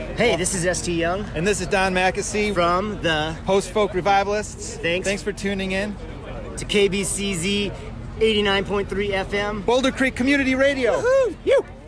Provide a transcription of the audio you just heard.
Hey, this is ST Young. And this is Don Mackesy from the Post-Folk Revivalists. Thanks for tuning in to KBCZ 89.3 FM. Boulder Creek Community Radio. Woohoo! You!